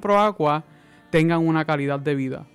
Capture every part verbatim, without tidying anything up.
Proagua tengan una calidad de vida.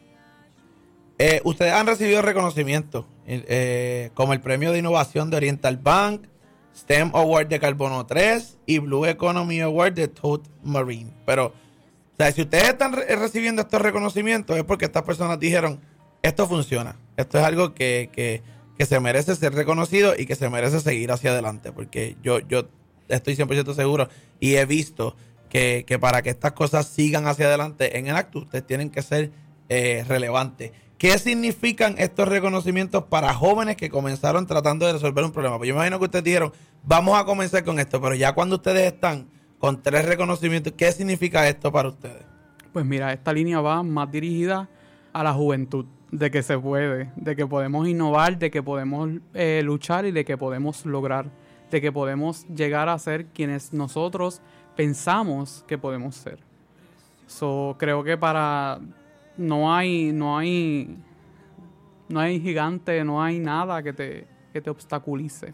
Eh, ustedes han recibido reconocimientos eh, como el Premio de Innovación de Oriental Bank, S T E M Award de Carbono tres y Blue Economy Award de Tote Marine. Pero, o sea, si ustedes están re- recibiendo estos reconocimientos es porque estas personas dijeron, esto funciona. Esto es algo que, que, que se merece ser reconocido y que se merece seguir hacia adelante. Porque yo, yo estoy cien por ciento seguro y he visto que, que para que estas cosas sigan hacia adelante en Enactus, ustedes tienen que ser eh, relevantes. ¿Qué significan estos reconocimientos para jóvenes que comenzaron tratando de resolver un problema? Pues yo me imagino que ustedes dijeron, vamos a comenzar con esto, pero ya cuando ustedes están con tres reconocimientos, ¿qué significa esto para ustedes? Pues mira, esta línea va más dirigida a la juventud, de que se puede, de que podemos innovar, de que podemos eh, luchar y de que podemos lograr, de que podemos llegar a ser quienes nosotros pensamos que podemos ser. So, creo que para... No hay, no hay, no hay gigante, no hay nada que te, que te obstaculice.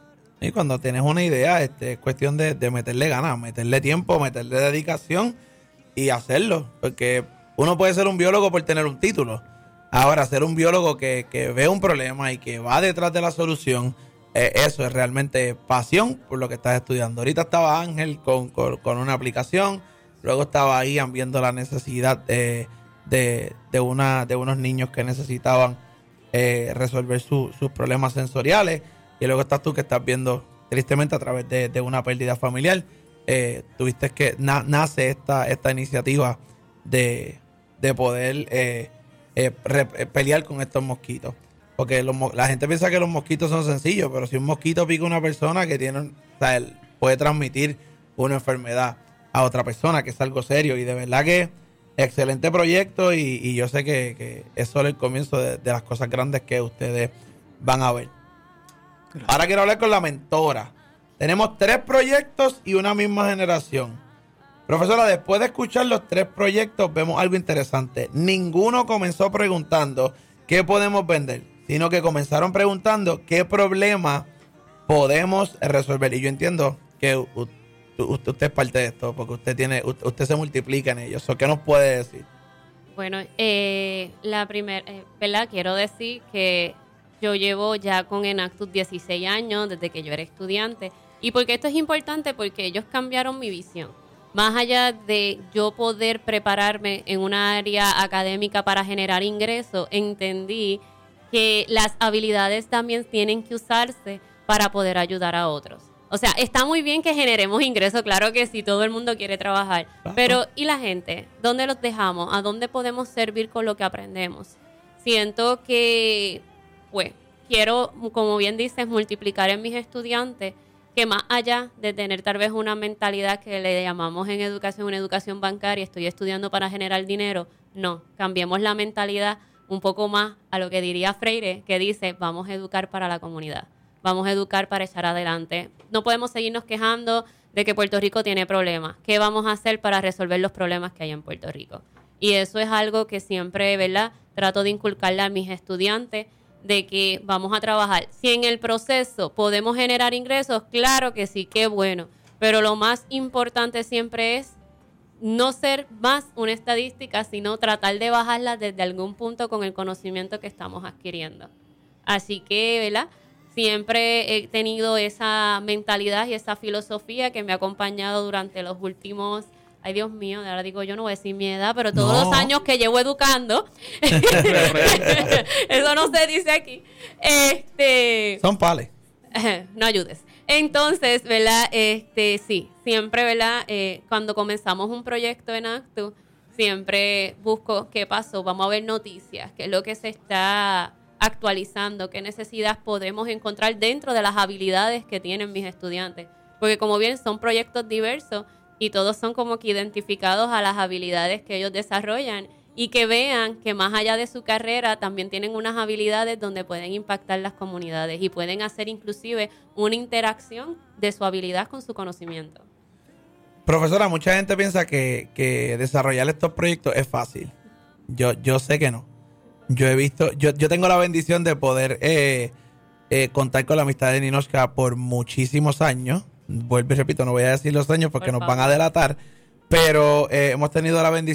Y cuando tienes una idea, este, es cuestión de, de meterle ganas, meterle tiempo, meterle dedicación y hacerlo. Porque uno puede ser un biólogo por tener un título. Ahora, ser un biólogo que, que ve un problema y que va detrás de la solución, eh, eso es realmente pasión por lo que estás estudiando. Ahorita estaba Ángel con, con, con una aplicación, luego estaba Ian viendo la necesidad de... De, de, una, de unos niños que necesitaban eh, resolver su, sus problemas sensoriales. Y luego estás tú que estás viendo, tristemente, a través de, de una pérdida familiar. Eh, tuviste que na, nace esta, esta iniciativa de, de poder eh, eh, re, pelear con estos mosquitos. Porque los, la gente piensa que los mosquitos son sencillos, pero si un mosquito pica a una persona que tiene, o sea, él puede transmitir una enfermedad a otra persona, que es algo serio. Y de verdad que excelente proyecto y, y yo sé que, que es solo el comienzo de, de las cosas grandes que ustedes van a ver. Gracias. Ahora quiero hablar con la mentora. Tenemos tres proyectos y una misma generación. Profesora, después de escuchar los tres proyectos vemos algo interesante. Ninguno comenzó preguntando qué podemos vender, sino que comenzaron preguntando qué problema podemos resolver. Y yo entiendo que usted Usted, usted es parte de esto, porque usted tiene, usted se multiplica en ellos. ¿Qué nos puede decir? Bueno, eh, la primera, eh, ¿verdad? Quiero decir que yo llevo ya con Enactus dieciséis años, desde que yo era estudiante. ¿Y por qué esto es importante? Porque ellos cambiaron mi visión. Más allá de yo poder prepararme en una área académica para generar ingresos, entendí que las habilidades también tienen que usarse para poder ayudar a otros. O sea, está muy bien que generemos ingresos, claro que sí, todo el mundo quiere trabajar. Pero, ¿y la gente? ¿Dónde los dejamos? ¿A dónde podemos servir con lo que aprendemos? Siento que, pues, quiero, como bien dices, multiplicar en mis estudiantes, que más allá de tener tal vez una mentalidad que le llamamos en educación, una educación bancaria, estoy estudiando para generar dinero, no, cambiemos la mentalidad un poco más a lo que diría Freire, que dice, vamos a educar para la comunidad. Vamos a educar para echar adelante. No podemos seguirnos quejando de que Puerto Rico tiene problemas. ¿Qué vamos a hacer para resolver los problemas que hay en Puerto Rico? Y eso es algo que siempre, ¿verdad?, trato de inculcarle a mis estudiantes, de que vamos a trabajar. Si en el proceso podemos generar ingresos, claro que sí, qué bueno. Pero lo más importante siempre es no ser más una estadística, sino tratar de bajarla desde algún punto con el conocimiento que estamos adquiriendo. Así que, ¿verdad?, siempre he tenido esa mentalidad y esa filosofía que me ha acompañado durante los últimos, ay Dios mío, ahora digo yo no voy a decir mi edad, pero todos no. los años que llevo educando, eso no se dice aquí, este, son pales. No ayudes. Entonces, ¿verdad? Este, sí, siempre, ¿verdad? Eh, cuando comenzamos un proyecto en Enactus, siempre busco qué pasó, vamos a ver noticias, qué es lo que se está actualizando, qué necesidades podemos encontrar dentro de las habilidades que tienen mis estudiantes. Porque como bien son proyectos diversos y todos son como que identificados a las habilidades que ellos desarrollan y que vean que más allá de su carrera también tienen unas habilidades donde pueden impactar las comunidades y pueden hacer inclusive una interacción de su habilidad con su conocimiento. Profesora, mucha gente piensa que, que desarrollar estos proyectos es fácil. Yo, yo sé que no. Yo he visto, yo, yo tengo la bendición de poder eh, eh, contar con la amistad de Ninotchka por muchísimos años. Vuelvo y repito, no voy a decir los años porque por nos favor. van a delatar, pero eh, hemos tenido la bendición